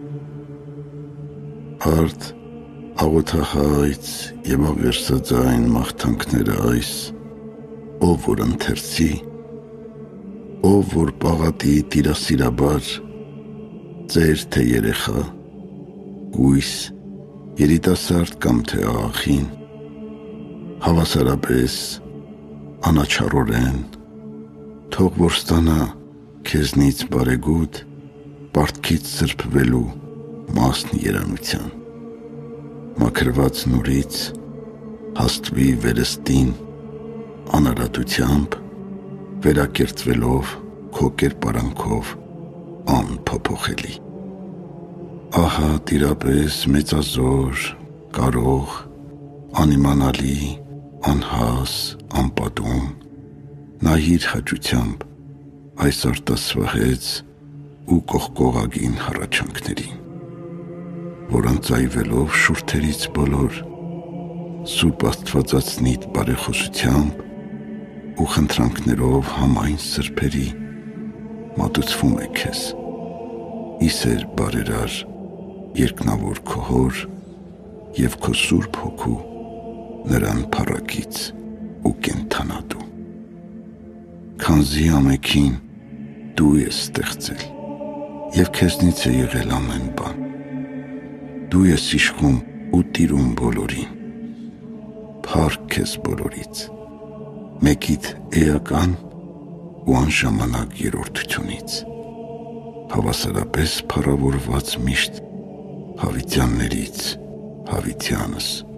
Արդ աղոթահայց և աղերսաձայն մաղթանքները այս, ով որ ընթերցի, ով որ պաղատի տիրասիրաբար, ծեր թե երեխա, գույս, երիտասարդ կամ թե աղախին, հավասարապես, անաչառորեն, թող որ ստանա քեզնից բարեգութ, պարտքից սրբվելու մասն երանության, մաքրված նորից հաստվի վերստին, անարատությամբ, վերակերտվելով քո կերպարանքով անփոփոխելի։ Ահա տիրապես մեծազոր, կարող, անիմանալի, անհաս, անպատում, նայիր հաճությամբ այս արտասվահեց ու կողկողագին հառաչանքներին, որ ընծայվելով շուրթերից բոլոր, Սուրբ Աստվածածնիդ բարեխոսությամբ ու խնդրանքներով համայն սրբերի մատուցվում է քեզ, ի սեր բարերար երկնավոր քո հոր և քո Սուրբ Հոգու նրան փառակից ու կենդանատու, քանզի ամենքին դու ես ստեղծել և քեզնից է եղել ամեն բան, դու ես իշխում ու տիրում բոլորին, փառք քեզ բոլորից, մեկիդ էական ու անժամանակ երրորդությունից, հավասարապես փառավորված միշտ հավիտյաններից հավիտյանս